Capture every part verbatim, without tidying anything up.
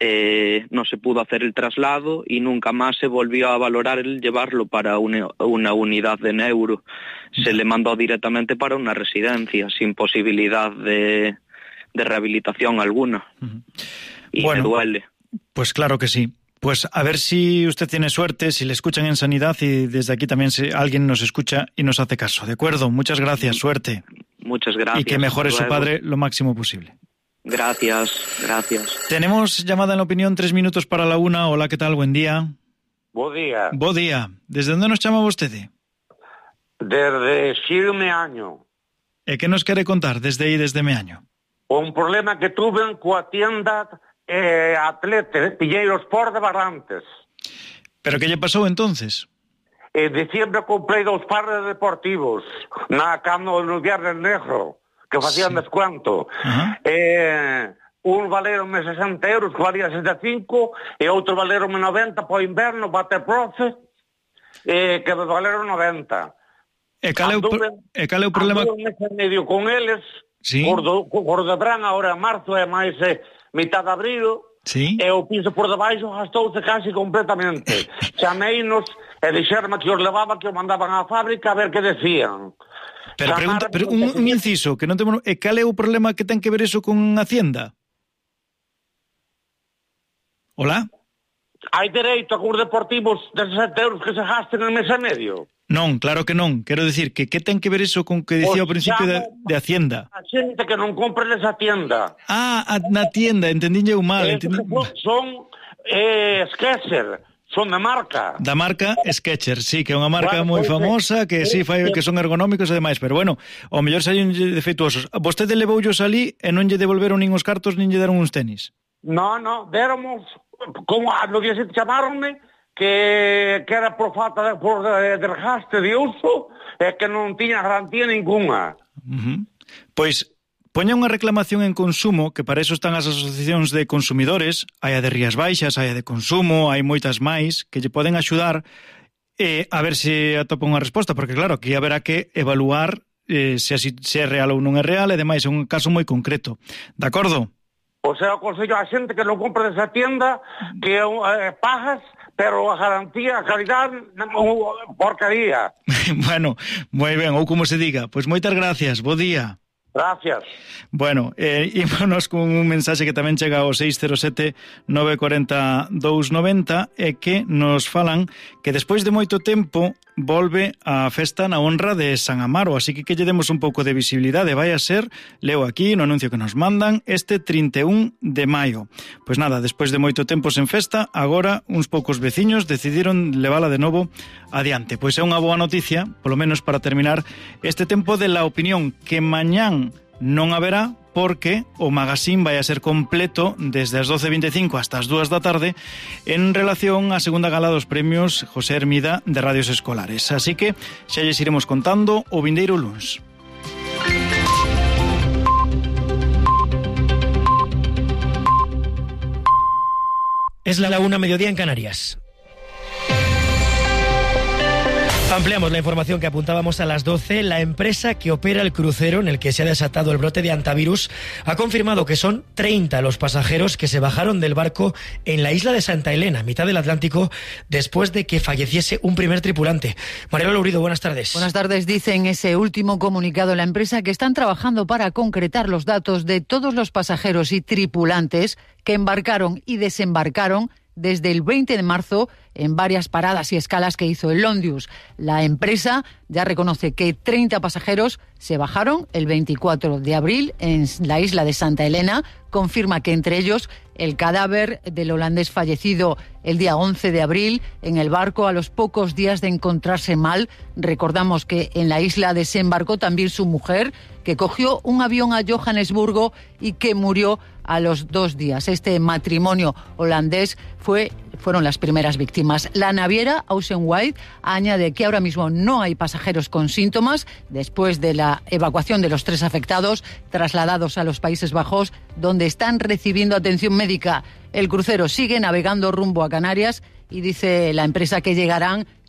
eh, no se pudo hacer el traslado y nunca más se volvió a valorar el llevarlo para una, una unidad de neuro. Se le mandó directamente para una residencia, sin posibilidad de, de rehabilitación alguna. Uh-huh. Y bueno, me duele. Pues claro que sí. Pues a ver si usted tiene suerte, si le escuchan en Sanidad y desde aquí también si alguien nos escucha y nos hace caso. ¿De acuerdo? Muchas gracias, suerte. Muchas gracias. Y que mejore su padre lo máximo posible. Gracias, gracias. Tenemos llamada en la opinión, tres minutos para la una. Hola, ¿qué tal? Buen día. Bo día. Bo día. ¿Desde onde nos chama vostede? Desde Meaño. E que nos quere contar desde aí, desde Meaño? Un problema que tuve coa tienda eh, Atlete, Pilleiros por de Barrantes. ¿Pero que lle pasou entonces? En diciembre comprei dos pares deportivos na cando no Viernes Negro, que facían sí. descuento. Uh-huh. Eh, un valeronme sesenta euros, que valía sesenta e cinco, e outro valeronme noventa para o inverno, bate profe, eh, que me valeron noventa. E cal é o, e cal é o problema? Anduve un mes e medio con eles, sí. por, do, por de verán, ahora en marzo, e máis eh, mitad de abril, sí. e o piso por debaixo gastouse casi completamente. Chameinos e dixerme que os levaba, que os mandaban á fábrica a ver que decían. Pero, pregunta, pero un, un inciso, que non temos... E cal é o problema que ten que ver eso con Hacienda? Hola? Hai dereito a curs deportivos de sesenta euros que se gasten en mes e medio? Non, claro que non. Quero decir, que que ten que ver eso con que dicía ao principio de, de Hacienda? A xente que non compre nesa tienda. Ah, na tienda, entendínlle eu mal. Eh, entendí... Son eh, Skechers. Son de marca. Da marca Skechers, sí, que é unha marca bueno, moi famosa, que sí fai que son ergonómicos e demais, pero bueno, ao mellor saíron defectuosos. Vostede levoullos ali e non lle devolveron nin os cartos nin lle deron uns tenis? No, no, deromos, como no día sete chamaronme, que, que era por falta de, por de, de regaste de uso e que non tiña garantía ninguna. Uh-huh. Pois poña unha reclamación en Consumo, que para eso están as asociacións de consumidores, hai a de Rías Baixas, hai a de Consumo, hai moitas máis, que lle poden axudar eh, a ver se atopa unha resposta, porque claro, aquí haberá que evaluar eh, se, así, se é real ou non é real, e demais, é un caso moi concreto. De acordo? O sea, aconsello a xente que non compre desa tienda, que eh, pagas, pero a garantía, a calidad, porcaría. Bueno, moi ben, ou como se diga. Pois moitas gracias, bo día. Gracias. Bueno, eh, ímonos con un mensaxe que tamén chega ao seis cero sete nove cuatro cero dous nove cero e que nos falan que despois de moito tempo volve a festa na honra de San Amaro, así que que lle demos un pouco de visibilidade. Vai a ser, leo aquí no anuncio que nos mandan, este trinta e un de maio. Pois nada, despois de moito tempo sen festa, agora uns poucos veciños decidiron levala de novo adiante. Pois é unha boa noticia, polo menos para terminar este tempo de la opinión, que mañán non haberá, porque o magazín vai a ser completo desde as doce e vinte e cinco hasta as dúas da tarde en relación á segunda gala dos premios José Hermida de Radios Escolares. Así que xa lles iremos contando o vindeiro luns. Es la una, mediodía en Canarias. Ampliamos la información que apuntábamos a las doce. La empresa que opera el crucero en el que se ha desatado el brote de hantavirus ha confirmado que son treinta los pasajeros que se bajaron del barco en la isla de Santa Elena, mitad del Atlántico, después de que falleciese un primer tripulante. Mariela Lourido, buenas tardes. Buenas tardes. Dice en ese último comunicado la empresa que están trabajando para concretar los datos de todos los pasajeros y tripulantes que embarcaron y desembarcaron desde el veinte de marzo en varias paradas y escalas que hizo el Londius. La empresa ya reconoce que treinta pasajeros se bajaron el veinticuatro de abril en la isla de Santa Elena. Confirma que entre ellos el cadáver del holandés fallecido el día once de abril en el barco a los pocos días de encontrarse mal. Recordamos que en la isla desembarcó también su mujer, que cogió un avión a Johannesburgo y que murió a los dos días. Este matrimonio holandés fue, fueron las primeras víctimas. La naviera Ocean White añade que ahora mismo no hay pasajeros con síntomas después de la evacuación de los tres afectados trasladados a los Países Bajos, donde están recibiendo atención médica. El crucero sigue navegando rumbo a Canarias y dice la empresa que llegarán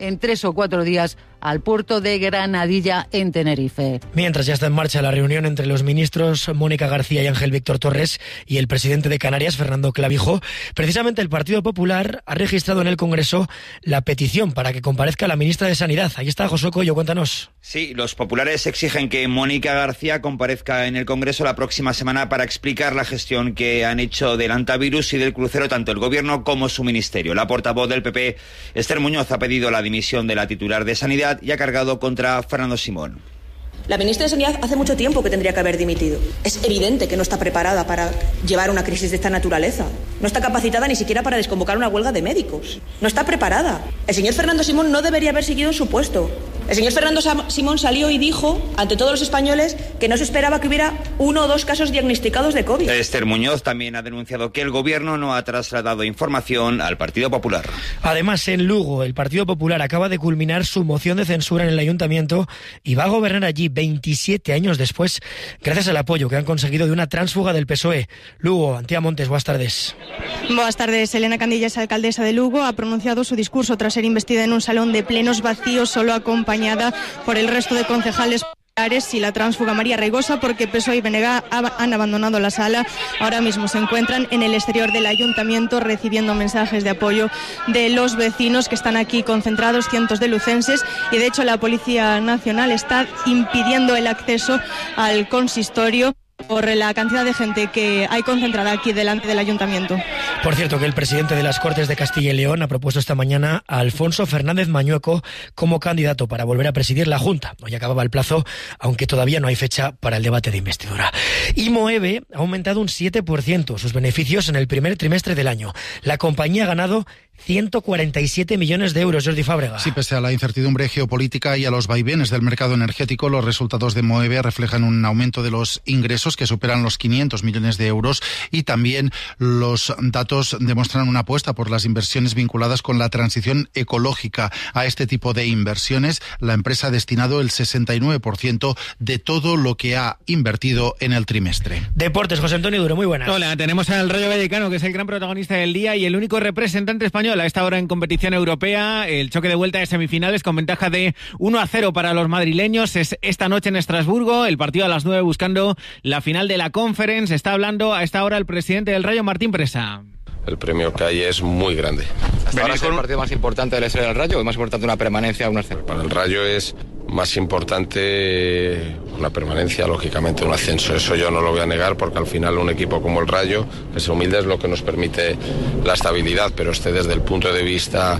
en tres o cuatro días al puerto de Granadilla, en Tenerife. Mientras ya está en marcha la reunión entre los ministros Mónica García y Ángel Víctor Torres y el presidente de Canarias, Fernando Clavijo, precisamente el Partido Popular ha registrado en el Congreso la petición para que comparezca la ministra de Sanidad. Ahí está, Josué Coello, cuéntanos. Sí, los populares exigen que Mónica García comparezca en el Congreso la próxima semana para explicar la gestión que han hecho del antivirus y del crucero tanto el Gobierno como su ministerio. La portavoz del P P, Esther Muñoz, ha pedido la dimisión de la titular de Sanidad y ha cargado contra Fernando Simón. La ministra de Sanidad hace mucho tiempo que tendría que haber dimitido. Es evidente que no está preparada para llevar una crisis de esta naturaleza. No está capacitada ni siquiera para desconvocar una huelga de médicos. No está preparada. El señor Fernando Simón no debería haber seguido en su puesto. El señor Fernando Simón salió y dijo ante todos los españoles que no se esperaba que hubiera uno o dos casos diagnosticados de COVID. Esther Muñoz también ha denunciado que el Gobierno no ha trasladado información al Partido Popular. Además, en Lugo, el Partido Popular acaba de culminar su moción de censura en el Ayuntamiento y va a gobernar allí veintisiete años después, gracias al apoyo que han conseguido de una tránsfuga del P S O E. Lugo, Antía Montes, buenas tardes. Buenas tardes. Elena Candillas, alcaldesa de Lugo, ha pronunciado su discurso tras ser investida en un salón de plenos vacío, solo acompañada por el resto de concejales y la tránsfuga María Reigosa, porque P S O E y B N G han abandonado la sala. Ahora mismo se encuentran en el exterior del ayuntamiento recibiendo mensajes de apoyo de los vecinos que están aquí concentrados, cientos de lucenses, y de hecho la Policía Nacional está impidiendo el acceso al consistorio por la cantidad de gente que hay concentrada aquí delante del ayuntamiento. Por cierto, que el presidente de las Cortes de Castilla y León ha propuesto esta mañana a Alfonso Fernández Mañueco como candidato para volver a presidir la Junta. Hoy acababa el plazo, aunque todavía no hay fecha para el debate de investidura. Y Moeve ha aumentado un siete por ciento sus beneficios en el primer trimestre del año. La compañía ha ganado ciento cuarenta y siete millones de euros, Jordi Fábrega. Sí, pese a la incertidumbre geopolítica y a los vaivenes del mercado energético, los resultados de Moeve reflejan un aumento de los ingresos que superan los quinientos millones de euros, y también los datos demuestran una apuesta por las inversiones vinculadas con la transición ecológica. A este tipo de inversiones, la empresa ha destinado el sesenta y nueve por ciento de todo lo que ha invertido en el trimestre. Deportes, José Antonio Duro, muy buenas. Hola, tenemos al Rayo Vallecano, que es el gran protagonista del día y el único representante español a esta hora en competición europea. El choque de vuelta de semifinales con ventaja de uno a cero para los madrileños es esta noche en Estrasburgo, el partido a las nueve buscando la final de la Conference. Está hablando a esta hora el presidente del Rayo, Martín Presa. El premio que hay es muy grande. ¿Hasta ahora es el partido más importante de la historia del Rayo o es más importante una permanencia o un ascenso? Para el Rayo es más importante una permanencia, lógicamente un ascenso. Eso yo no lo voy a negar, porque al final un equipo como el Rayo, que es humilde, es lo que nos permite la estabilidad, pero este desde el punto de vista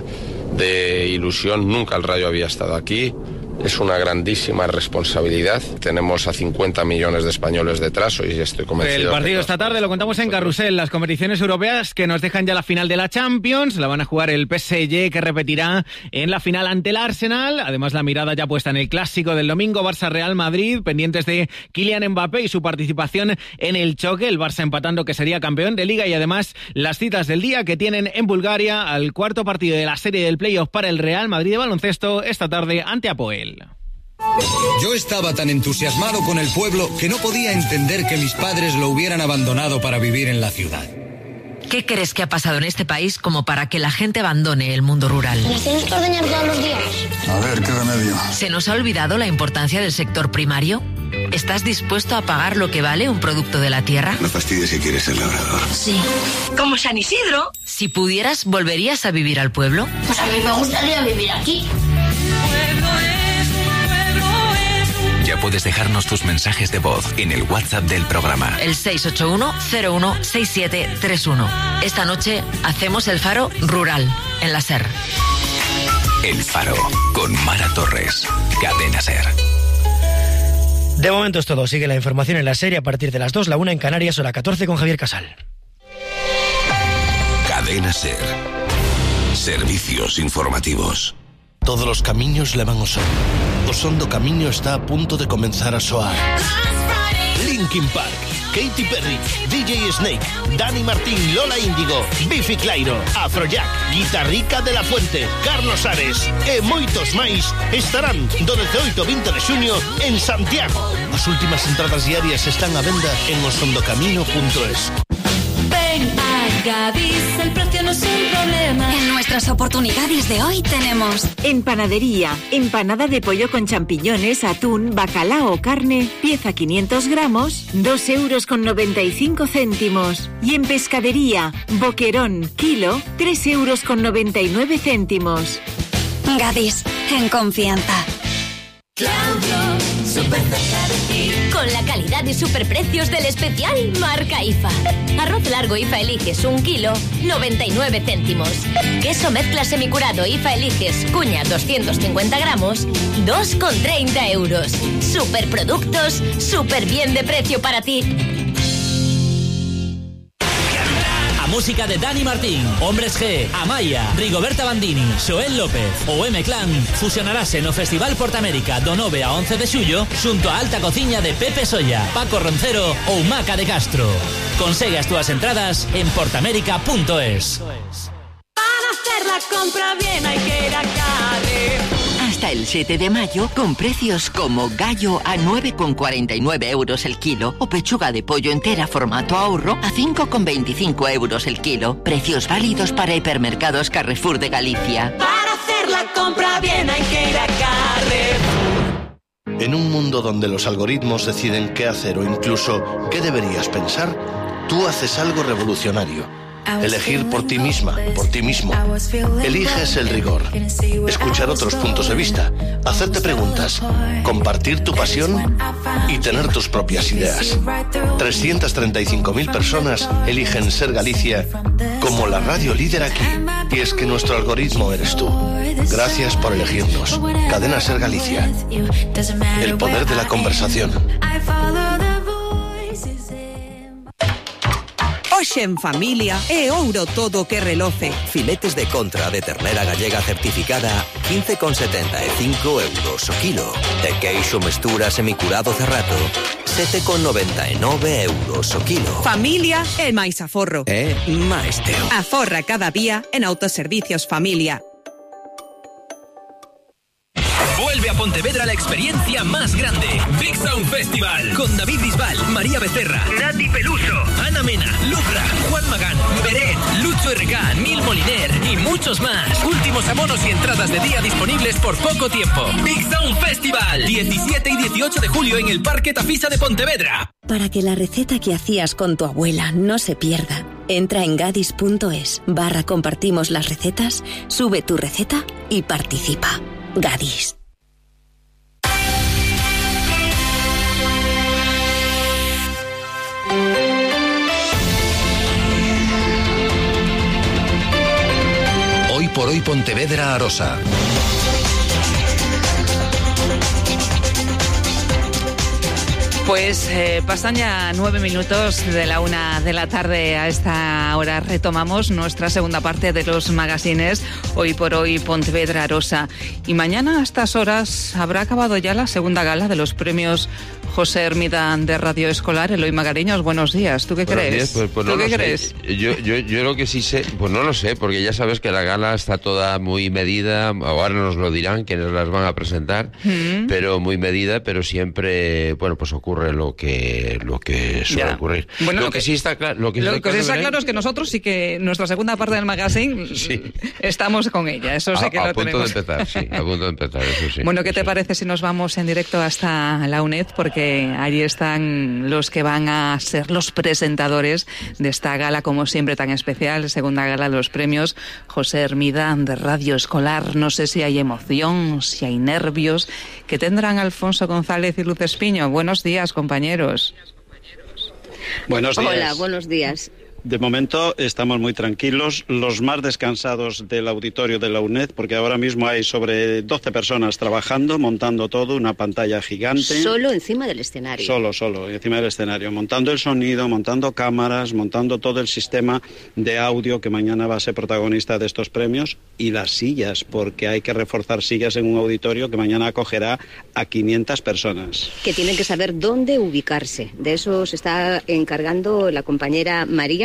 de ilusión, nunca el Rayo había estado aquí. Es una grandísima responsabilidad. Tenemos a cincuenta millones de españoles detrás y estoy convencido. El partido que esta tarde lo contamos en Carrusel, las competiciones europeas que nos dejan ya la final de la Champions. La van a jugar el P S G, que repetirá en la final ante el Arsenal. Además, la mirada ya puesta en el clásico del domingo, Barça-Real Madrid, pendientes de Kylian Mbappé y su participación en el choque. El Barça empatando, que sería campeón de Liga, y además las citas del día que tienen en Bulgaria al cuarto partido de la serie del playoff para el Real Madrid de baloncesto esta tarde ante Apoel. Yo estaba tan entusiasmado con el pueblo que no podía entender que mis padres lo hubieran abandonado para vivir en la ciudad. ¿Qué crees que ha pasado en este país como para que la gente abandone el mundo rural? ¿Nos tienes que ordeñar todos los días? A ver, ¿qué remedio? ¿Se nos ha olvidado la importancia del sector primario? ¿Estás dispuesto a pagar lo que vale un producto de la tierra? No fastidies si quieres ser labrador. Sí. ¿Como San Isidro? Si pudieras, ¿volverías a vivir al pueblo? Pues a mí me gustaría vivir aquí. Ya puedes dejarnos tus mensajes de voz en el WhatsApp del programa. El seis ocho uno cero uno seis siete tres uno. Esta noche hacemos el Faro Rural, en la SER. El Faro, con Mara Torres. Cadena SER. De momento es todo. Sigue la información en la serie a partir de las dos, la una en Canarias, hora catorce con Javier Casal. Cadena SER. Servicios informativos. Todos los camiños levan ao sol. O son do camiño está a punto de comenzar a soar. Linkin Park, Katy Perry, D J Snake, Dani Martín, Lola Índigo, Biffy Clyro, Afrojack, Guitarrica de la Fuente, Carlos Ares e moitos máis estarán do dezooito ao vinte de xuño en Santiago. As últimas entradas diarias están a venda en osondocamino punto es. Ven a Gadis, el precio no es un problema. En nuestras las oportunidades de hoy tenemos... En panadería, empanada de pollo con champiñones, atún, bacalao o carne, pieza quinientos gramos, dos euros con noventa y cinco céntimos. Y en pescadería, boquerón, kilo, tres euros con noventa y nueve céntimos. Gadis, en confianza. Claudio, súper cerca de ti. Con la calidad y superprecios del especial marca I F A. Arroz largo I F A Eliges un kilo, noventa y nueve céntimos. Queso mezcla semicurado I F A Eliges cuña doscientos cincuenta gramos, dos con treinta euros. Superproductos, súper bien de precio para ti. Música de Dani Martín, Hombres G, Amaya, Rigoberta Bandini, Xoel López ou M-Clan fusionarase no Festival Portamérica do nove a once de xullo xunto a alta cociña de Pepe Solla, Paco Roncero ou Maca de Castro. Consegue as túas entradas en portamérica punto es. Para hacer la compra bien hay que ir a Carrefour. Hasta el siete de mayo, con precios como gallo a nueve con cuarenta y nueve euros el kilo o pechuga de pollo entera formato ahorro a cinco con veinticinco euros el kilo. Precios válidos para hipermercados Carrefour de Galicia. Para hacer la compra bien hay que ir a Carrefour. En un mundo donde los algoritmos deciden qué hacer o incluso qué deberías pensar, tú haces algo revolucionario. Elegir por ti misma, por ti mismo. Eliges el rigor. Escuchar otros puntos de vista. Hacerte preguntas. Compartir tu pasión y tener tus propias ideas. trescientas treinta y cinco mil personas eligen Ser Galicia como la radio líder aquí. Y es que nuestro algoritmo eres tú. Gracias por elegirnos. Cadena Ser Galicia. El poder de la conversación. Hoxe en familia é ouro todo que reloce. Filetes de contra de ternera gallega certificada quince con setenta e cinco euros o kilo. E queixo mestura semicurado cerrato sete con noventa e nove euros o kilo. Familia é máis aforro. É máis teo. Aforra cada día en Autoservicios Familia. Vuelve a Pontevedra la experiencia más grande. Big Sound Festival. Con David Bisbal, María Becerra, Nati Peluso, Ana Mena, Lucra, Juan Magán, Beret, Lucho R K, Nil Moliner y muchos más. Últimos abonos y entradas de día disponibles por poco tiempo. Big Sound Festival. diecisiete y dieciocho de julio en el Parque Tafisa de Pontevedra. Para que la receta que hacías con tu abuela no se pierda, entra en gadis punto es barra compartimos las recetas, sube tu receta y participa. Gadis. Hoy por hoy Pontevedra Arosa. Pues eh, pasan ya nueve minutos de la una de la tarde. A esta hora retomamos nuestra segunda parte de los magazines Hoy por Hoy Pontevedra Arosa. Y mañana a estas horas habrá acabado ya la segunda gala de los premios José Hermida de Radio Escolar. Eloy Magariños, buenos días. ¿Tú qué buenos crees? Días, pues, pues ¿Tú no qué lo crees? Sé. Yo, yo, yo lo que sí sé, pues no lo sé, porque ya sabes que la gala está toda muy medida, ahora nos lo dirán quienes las van a presentar, mm. pero muy medida, pero siempre, bueno, pues ocurre lo que lo que suele ya. ocurrir. Bueno, lo, lo que, que sí está claro, lo que, lo está, que claro, está claro es que nosotros sí que nuestra segunda parte del magazine sí. estamos con ella, eso sí que a, lo a punto tenemos. de empezar, sí, a punto de empezar, eso sí. Bueno, ¿qué te sí. parece si nos vamos en directo hasta la UNED? Porque allí están los que van a ser los presentadores de esta gala, como siempre, tan especial, segunda gala de los premios José Hermida de Radio Escolar. No sé si hay emoción, si hay nervios. ¿Qué tendrán Alfonso González y Luz Espiño? Buenos días, compañeros. Buenos días. Hola, buenos días. De momento estamos muy tranquilos, los más descansados del auditorio de la UNED, porque ahora mismo hay sobre doce personas trabajando, montando todo, una pantalla gigante. Solo encima del escenario. Solo, solo, encima del escenario, montando el sonido, montando cámaras, montando todo el sistema de audio que mañana va a ser protagonista de estos premios, y las sillas, porque hay que reforzar sillas en un auditorio que mañana acogerá a quinientas personas. Que tienen que saber dónde ubicarse. De eso se está encargando la compañera María,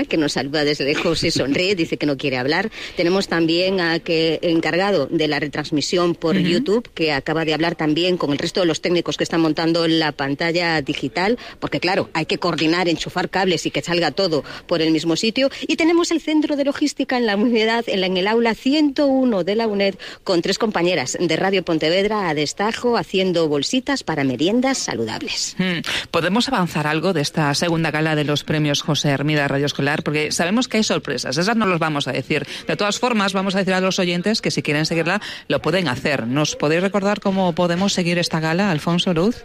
que nos saluda desde lejos y sonríe, dice que no quiere hablar. Tenemos también a que encargado de la retransmisión por uh-huh. YouTube, que acaba de hablar también con el resto de los técnicos que están montando la pantalla digital, porque claro, hay que coordinar, enchufar cables y que salga todo por el mismo sitio. Y tenemos el centro de logística en la unidad, en, la, en el aula ciento uno de la UNED, con tres compañeras de Radio Pontevedra a destajo, haciendo bolsitas para meriendas saludables. Hmm. ¿Podemos avanzar algo de esta segunda gala de los premios José Hermida Radio Escolar? Porque sabemos que hay sorpresas, esas no las vamos a decir. De todas formas, vamos a decir a los oyentes que si quieren seguirla, lo pueden hacer. ¿Nos podéis recordar cómo podemos seguir esta gala, Alfonso Luz?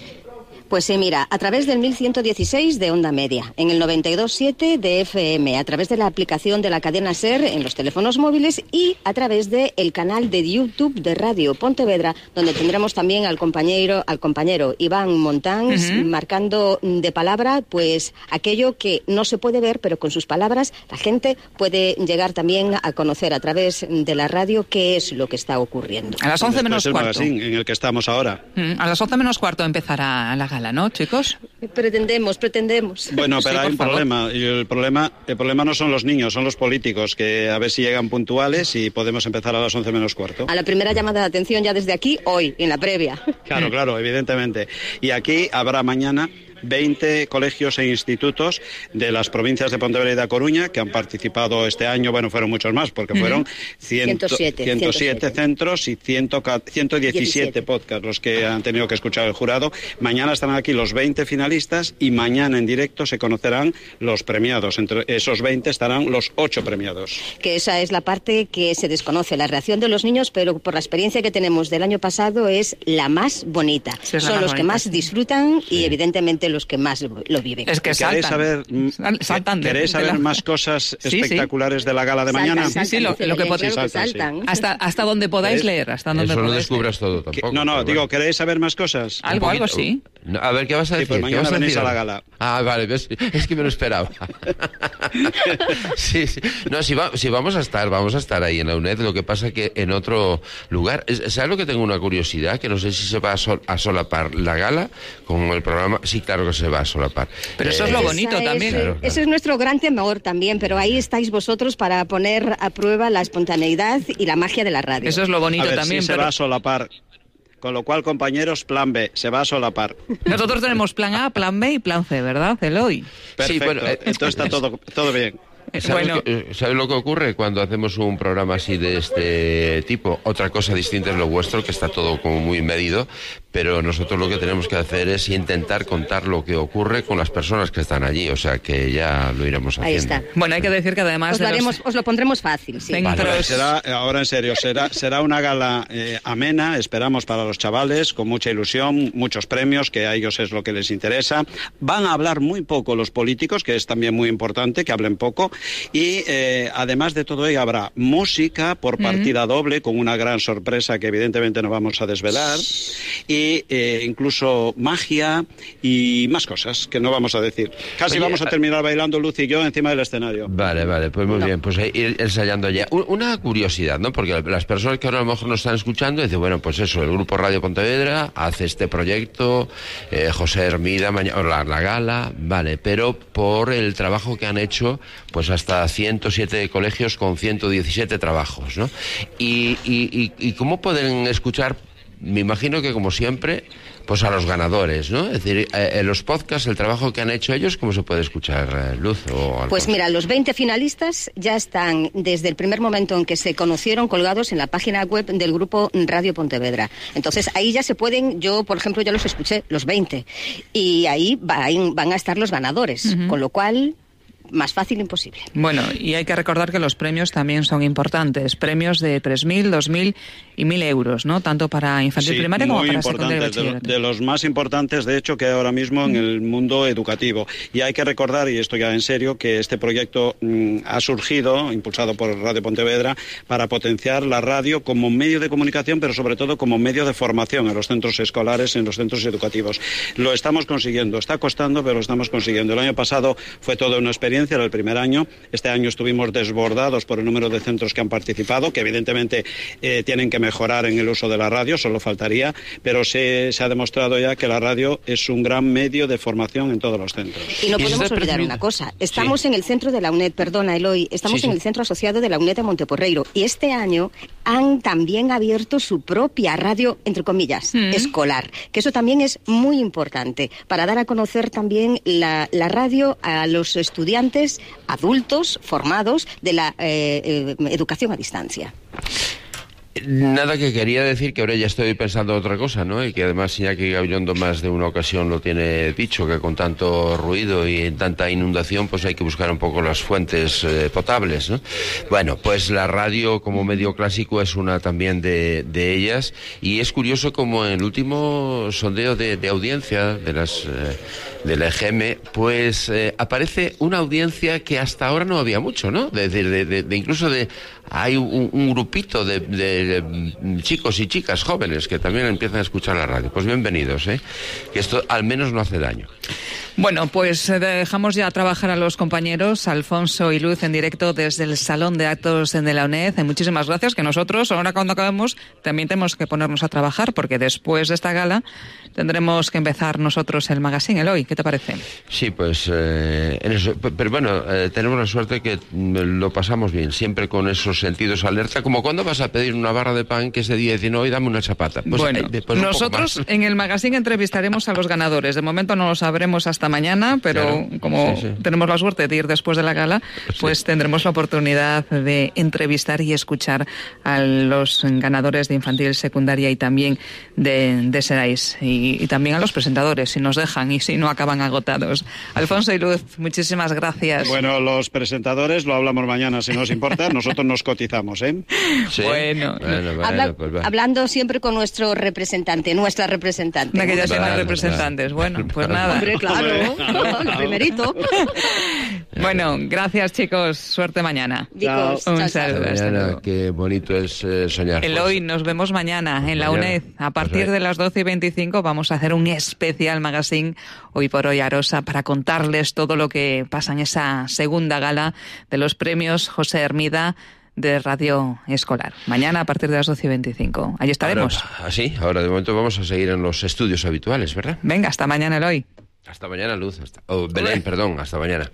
Pues sí, mira, a través del mil ciento dieciséis de Onda Media, en el noventa y dos punto siete de F M, a través de la aplicación de la cadena SER en los teléfonos móviles y a través del canal de YouTube de Radio Pontevedra, donde tendremos también al compañero al compañero Iván Montáns uh-huh. marcando de palabra pues aquello que no se puede ver, pero con sus palabras la gente puede llegar también a conocer a través de la radio qué es lo que está ocurriendo. A las once menos el cuarto. Magazine en el que estamos ahora. Uh-huh. A las once menos cuarto empezará la gala, ¿no, chicos? Pretendemos, pretendemos. Bueno, pero sí, hay un favor. problema. Y el problema. El problema no son los niños, son los políticos, que a ver si llegan puntuales y podemos empezar a las once menos cuarto. A la primera llamada de atención ya desde aquí, hoy, en la previa. Claro, claro, evidentemente. Y aquí habrá mañana veinte colegios e institutos de las provincias de Pontevedra y de A Coruña que han participado este año. Bueno, fueron muchos más porque fueron ciento siete, ciento siete centros y ciento diecisiete diecisiete podcasts los que han tenido que escuchar el jurado. Mañana estarán aquí los veinte finalistas y mañana en directo se conocerán los premiados. Entre esos veinte estarán los ocho premiados. Que esa es la parte que se desconoce, la reacción de los niños, pero por la experiencia que tenemos del año pasado es la más bonita. Sí, Son más los bonita, que más sí. disfrutan y sí. evidentemente los que más lo viven. Es que saltan. Saber, saltan de, ¿Queréis saber de la... más cosas espectaculares sí, sí. de la gala de saltan, mañana? Saltan, sí, sí, lo, lo que podéis. Claro que saltan. Hasta, hasta donde podáis leer. Hasta donde Eso podáis no descubras leer. todo tampoco. No, no, digo, bueno. ¿queréis saber más cosas? Algo, algo sí. No, a ver, ¿qué vas a decir? Sí, pues mañana ¿Qué vas a venís decir? a la gala. Ah, vale, ves, es que me lo esperaba. sí, sí. No, si, va, si vamos a estar, vamos a estar ahí en la UNED, lo que pasa que en otro lugar. ¿Sabes lo que tengo una curiosidad? Que no sé si se va a, sol, a solapar la gala con el programa. Sí, claro que se va a solapar. Pero eso eh, es lo bonito es, también. Claro, claro. Ese es nuestro gran temor también, pero ahí estáis vosotros para poner a prueba la espontaneidad y la magia de la radio. Eso es lo bonito a ver, también. Sí pero... se va a solapar. Con lo cual, compañeros, plan B, se va a solapar. Nosotros tenemos plan A, plan B y plan C, ¿verdad, Eloy? Perfecto, sí, bueno, eh, entonces está todo, todo bien. ¿Sabes, bueno. que, ¿Sabes lo que ocurre cuando hacemos un programa así de este tipo? Otra cosa distinta es lo vuestro, que está todo como muy medido, pero nosotros lo que tenemos que hacer es intentar contar lo que ocurre con las personas que están allí, o sea que ya lo iremos haciendo. Ahí está. Bueno, hay que decir que además... Os lo, haremos, los... os lo pondremos fácil, sí. Vale, vale, será, ahora en serio, será, será una gala eh, amena, esperamos para los chavales, con mucha ilusión, muchos premios, que a ellos es lo que les interesa. Van a hablar muy poco los políticos, que es también muy importante, que hablen poco, y... Eh, Eh, además de todo ello habrá música por partida uh-huh. doble con una gran sorpresa que evidentemente no vamos a desvelar y eh, incluso magia y más cosas que no vamos a decir. Casi Oye, vamos a terminar bailando Luz y yo encima del escenario. Vale, vale, pues muy no. bien, pues ir ensayando ya. Una curiosidad, ¿no? Porque las personas que ahora a lo mejor nos están escuchando dicen, bueno, pues eso, el Grupo Radio Pontevedra hace este proyecto, eh, José Hermida, mañana, la, la gala, vale, pero por el trabajo que han hecho, pues hasta ciento siete colegios con ciento diecisiete trabajos, ¿no? Y, y, y, y ¿cómo pueden escuchar? Me imagino que, como siempre, pues a los ganadores, ¿no? Es decir, eh, en los podcasts, el trabajo que han hecho ellos, ¿cómo se puede escuchar, eh, Luz? O pues mira, los veinte finalistas ya están desde el primer momento en que se conocieron colgados en la página web del Grupo Radio Pontevedra. Entonces, ahí ya se pueden, yo, por ejemplo, ya los escuché, los veinte, y ahí van, van a estar los ganadores, uh-huh. con lo cual... más fácil imposible. Bueno, y hay que recordar que los premios también son importantes. Premios de tres mil, dos mil y mil euros, ¿no? Tanto para infantil sí, primaria como para secundaria y de, bachillerato. de los más importantes, de hecho, que hay ahora mismo en el mundo educativo. Y hay que recordar, y esto ya en serio, que este proyecto mm, ha surgido, impulsado por Radio Pontevedra, para potenciar la radio como medio de comunicación, pero sobre todo como medio de formación en los centros escolares, en los centros educativos. Lo estamos consiguiendo. Está costando, pero lo estamos consiguiendo. El año pasado fue toda una experiencia audiencia, era el primer año. Este año estuvimos desbordados por el número de centros que han participado, que evidentemente eh, tienen que mejorar en el uso de la radio, solo faltaría, pero se, se ha demostrado ya que la radio es un gran medio de formación en todos los centros. Y no podemos olvidar una cosa, estamos sí. en el centro de la UNED, perdona Eloy, estamos sí, sí. en el centro asociado de la UNED de Monteporreiro, y este año han también abierto su propia radio, entre comillas, mm. escolar, que eso también es muy importante, para dar a conocer también la, la radio a los estudiantes adultos formados de la eh, eh, educación a distancia. Nada, que quería decir que ahora ya estoy pensando otra cosa, ¿no? Y que además Iñaki Gabilondo más de una ocasión lo tiene dicho, que con tanto ruido y tanta inundación pues hay que buscar un poco las fuentes eh, potables, ¿no? Bueno, pues la radio como medio clásico es una también de, de ellas, y es curioso como en el último sondeo de, de audiencia de las eh, de la E G M, pues eh, aparece una audiencia que hasta ahora no había mucho, ¿no? De, de, de, de, de incluso de hay un, un grupito de, de, de chicos y chicas jóvenes que también empiezan a escuchar la radio. Pues bienvenidos, ¿eh? Que esto al menos no hace daño. Bueno, pues dejamos ya trabajar a los compañeros, Alfonso y Luz, en directo desde el Salón de Actos de la UNED. Muchísimas gracias, que nosotros, ahora cuando acabemos, también tenemos que ponernos a trabajar, porque después de esta gala tendremos que empezar nosotros el magazine. Eloy, ¿qué te parece? Sí, pues eh, en eso, pero bueno, eh, tenemos la suerte que lo pasamos bien, siempre con esos sentidos alerta, como cuando vas a pedir una barra de pan que ese día dicen, hoy dame una chapata. Pues, bueno, eh, pues nosotros en el magazine entrevistaremos a los ganadores. De momento no lo sabremos hasta mañana, pero claro, como sí, sí. tenemos la suerte de ir después de la gala, pues sí. tendremos la oportunidad de entrevistar y escuchar a los ganadores de infantil, secundaria y también de, de Serais, y, y también a los presentadores, si nos dejan y si no acaban agotados. Alfonso y Luz, muchísimas gracias. Bueno, los presentadores lo hablamos mañana, si nos importa, nosotros nos cotizamos, ¿eh? Sí. Bueno, bueno, bueno Habla, pues va. hablando siempre con nuestro representante, nuestra representante. Una que ya son Vale, representantes. vale. Bueno, pues nada. Hombre, claro. El primerito. Bueno, gracias chicos, suerte mañana. Chao. Un Chao, saludo. Mañana, Hasta luego. qué bonito es eh, soñar. Eloy, nos vemos mañana en la Mañana. UNED. A partir Pues de las doce y veinticinco vamos a hacer un especial magazine Hoy por Hoy Arosa para contarles todo lo que pasa en esa segunda gala de los premios José Hermida de Radio Escolar. Mañana a partir de las doce y veinticinco. Ahí estaremos. Ahora, así, ahora de momento vamos a seguir en los estudios habituales, ¿verdad? Venga, hasta mañana, Eloy. Hasta mañana, Luz. Hasta... Oh, Belén, perdón, hasta mañana.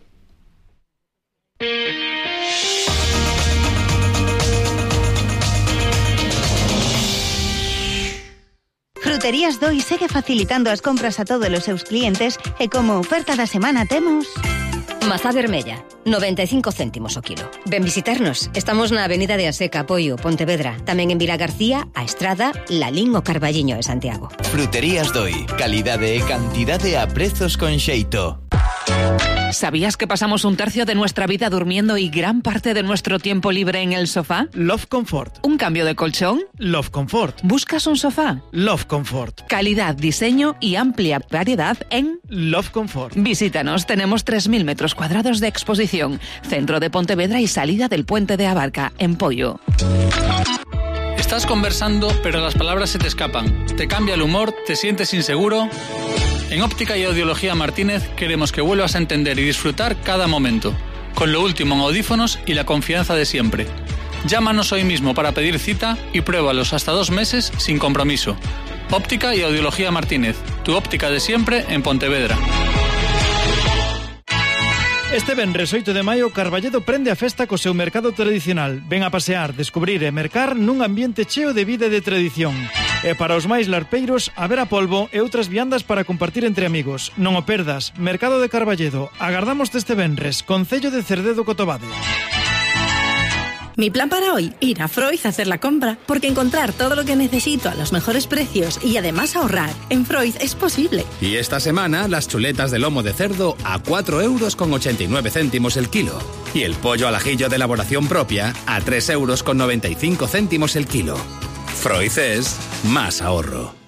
Fruterías Doi segue facilitando as compras a todos os seus clientes e como oferta da semana temos... Mazá vermella, noventa e cinco céntimos o kilo. Ven visitarnos. Estamos na Avenida de Aseca, Poio, Pontevedra. Tamén en Vila García, A Estrada, Lalín o Carballiño de Santiago. Fruterías Doi. Calidade e cantidade a prezos con xeito. ¿Sabías que pasamos un tercio de nuestra vida durmiendo y gran parte de nuestro tiempo libre en el sofá? Love Comfort. ¿Un cambio de colchón? Love Comfort. ¿Buscas un sofá? Love Comfort. Calidad, diseño y amplia variedad en Love Comfort. Visítanos, tenemos tres mil metros cuadrados de exposición, centro de Pontevedra y salida del puente de Abarca, en Poio. Estás conversando, pero las palabras se te escapan. Te cambia el humor, te sientes inseguro. En Óptica y Audiología Martínez queremos que vuelvas a entender y disfrutar cada momento, con lo último en audífonos y la confianza de siempre. Llámanos hoy mismo para pedir cita y pruébalos hasta dos meses sin compromiso. Óptica y Audiología Martínez, tu óptica de siempre en Pontevedra. Este venres oito de maio, Carballedo prende a festa co seu mercado tradicional. Ven a pasear, descubrir e mercar nun ambiente cheo de vida e de tradición. E para os máis larpeiros, haberá polvo e outras viandas para compartir entre amigos. Non o perdas, Mercado de Carballedo. Agardamos este venres, concello de Cerdedo Cotobade. Mi plan para hoy, ir a Freud a hacer la compra, porque encontrar todo lo que necesito a los mejores precios y además ahorrar en Freud es posible. Y esta semana las chuletas de lomo de cerdo a cuatro euros con ochenta y nueve céntimos el kilo. Y el pollo al ajillo de elaboración propia a tres euros con noventa y cinco céntimos el kilo. Freud es más ahorro.